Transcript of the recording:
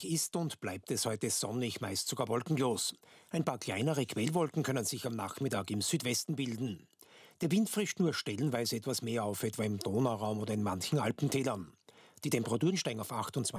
Ist und bleibt es heute sonnig, meist sogar wolkenlos. Ein paar kleinere Quellwolken können sich am Nachmittag im Südwesten bilden. Der Wind frischt nur stellenweise etwas mehr auf, etwa im Donauraum oder in manchen Alpentälern. Die Temperaturen steigen auf 28